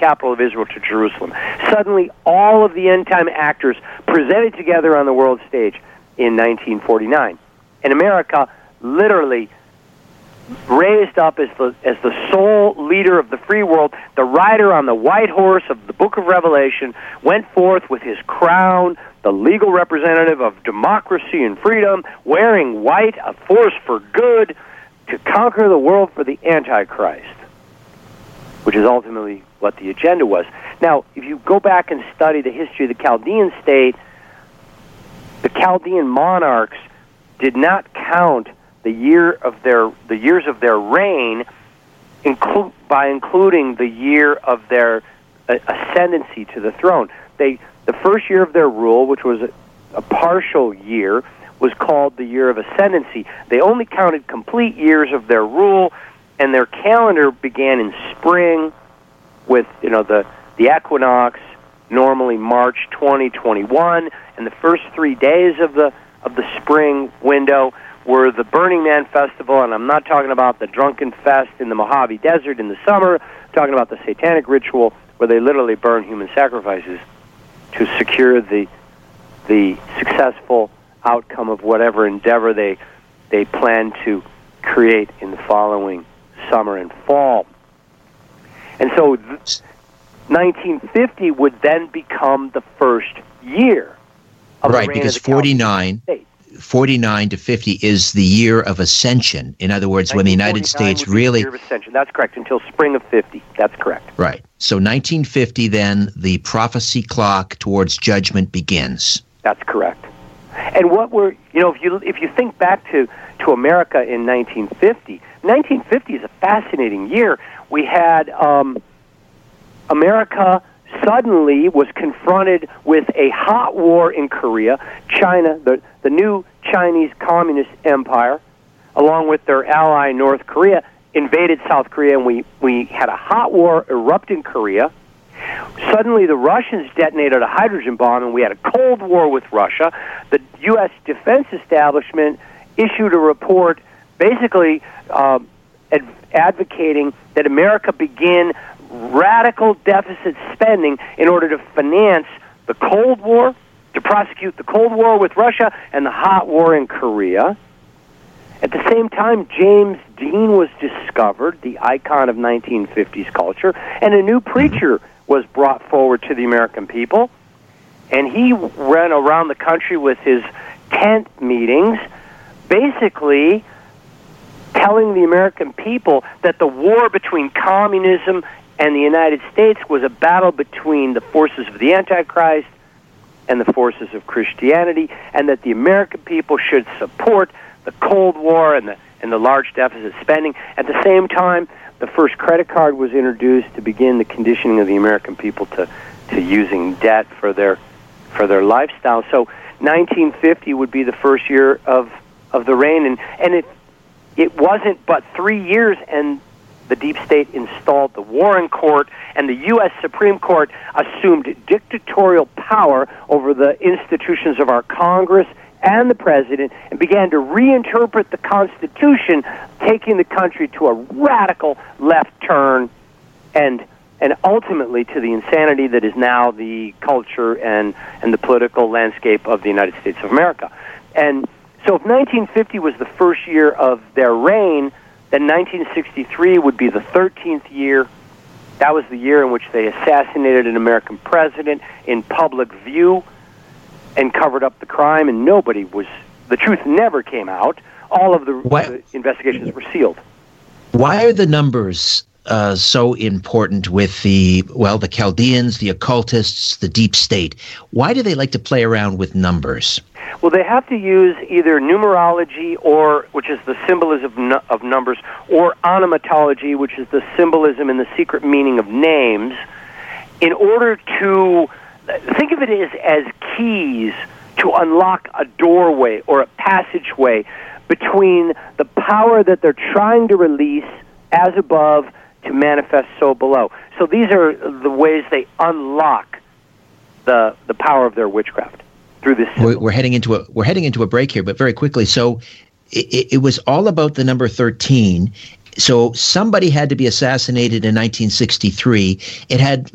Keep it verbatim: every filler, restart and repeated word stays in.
capital of Israel to Jerusalem. Suddenly, all of the end-time actors presented together on the world stage in nineteen forty-nine. And America literally raised up as the as the sole leader of the free world, the rider on the white horse of the book of Revelation, went forth with his crown, the legal representative of democracy and freedom, wearing white, a force for good, to conquer the world for the Antichrist, which is ultimately what the agenda was. Now, if you go back and study the history of the Chaldean state, the Chaldean monarchs did not count the year of their the years of their reign include by including the year of their uh, ascendancy to the throne. They the first year of their rule, which was a, a partial year, was called the year of ascendancy. They only counted complete years of their rule, and their calendar began in spring with, you know, the the equinox, normally March twenty twenty-one, and the first three days of the of the spring window were the Burning Man Festival, and I'm not talking about the Drunken Fest in the Mojave Desert in the summer. I'm talking about the satanic ritual where they literally burn human sacrifices to secure the the successful outcome of whatever endeavor they they plan to create in the following summer and fall. And so th- nineteen fifty would then become the first year of right, the reign because of the forty-nine, forty-nine to fifty is the year of ascension. In other words, when the United States really... the year of ascension. That's correct, until spring of fifty. That's correct. Right. So nineteen fifty, then, the prophecy clock towards judgment begins. That's correct. And what we're, you know, if you if you think back to, to America in nineteen fifty, nineteen fifty is a fascinating year. We had um, America suddenly was confronted with a hot war in Korea. China, the, the new Chinese Communist Empire, along with their ally North Korea, invaded South Korea, and we, we had a hot war erupt in Korea. Suddenly the Russians detonated a hydrogen bomb, and we had a Cold War with Russia. The U S defense establishment issued a report basically uh, ad- advocating that America begin radical deficit spending in order to finance the Cold War, to prosecute the Cold War with Russia, and the hot war in Korea. At the same time, James Dean was discovered, the icon of nineteen fifties culture, and a new preacher was brought forward to the American people, and he ran around the country with his tent meetings, basically telling the American people that the war between communism and the United States was a battle between the forces of the Antichrist and the forces of Christianity, and that the American people should support the Cold War and the and the large deficit spending. At the same time, the first credit card was introduced to begin the conditioning of the American people to, to using debt for their for their lifestyle. So nineteen fifty would be the first year of, of the reign, and, and it it wasn't but three years, and the deep state installed the Warren Court, and the U S Supreme Court assumed dictatorial power over the institutions of our Congress and the President, and began to reinterpret the Constitution, taking the country to a radical left turn, and and ultimately to the insanity that is now the culture and, and the political landscape of the United States of America. And so if nineteen fifty was the first year of their reign, then nineteen sixty-three would be the thirteenth year. That was the year in which they assassinated an American president in public view and covered up the crime, and nobody was, the truth never came out. All of the, the investigations were sealed. Why are the numbers uh, so important with the, well, the Chaldeans, the occultists, the deep state? Why do they like to play around with numbers? Well, they have to use either numerology, or which is the symbolism of numbers, or onomatology, which is the symbolism and the secret meaning of names, in order to think of it as, as keys to unlock a doorway or a passageway between the power that they're trying to release as above to manifest so below. So these are the ways they unlock the the power of their witchcraft through this symbol. We're heading into a we're heading into a break here, but very quickly. So it, it was all about the number thirteen. So somebody had to be assassinated in nineteen sixty-three. It had